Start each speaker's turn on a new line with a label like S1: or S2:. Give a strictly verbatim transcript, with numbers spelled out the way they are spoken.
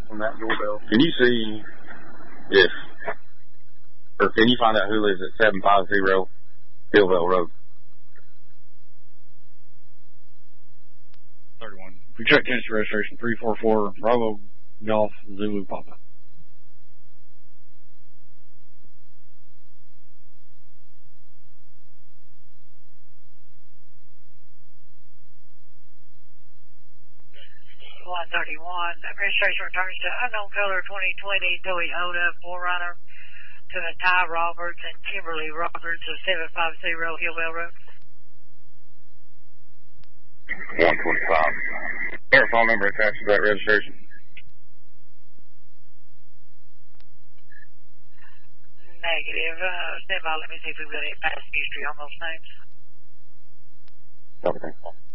S1: on that doorbell.
S2: Can you see if, or can you find out who lives at seven five zero Hillville Road?
S1: thirty-one. We check Tennessee registration three four four Bravo Golf Zulu Papa.
S3: one thirty-one. Registration returns to unknown color twenty twenty Toyota four runner to a Ty Roberts and Kimberly Roberts of seven five zero Hillville Road.
S2: one twenty-five. Their phone number attached to that registration.
S3: Negative. Uh, stand by. Let me see if we've got any past history on those names.
S2: Okay.